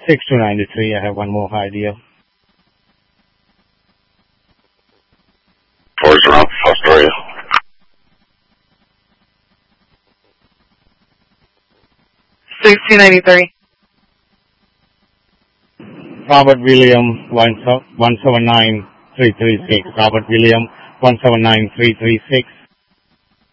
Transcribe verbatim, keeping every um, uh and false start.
six two nine three, I have one more high deal. Four zero, Astoria. six two nine three. Robert William, one seven nine three three six. Robert William, one seven nine three three six.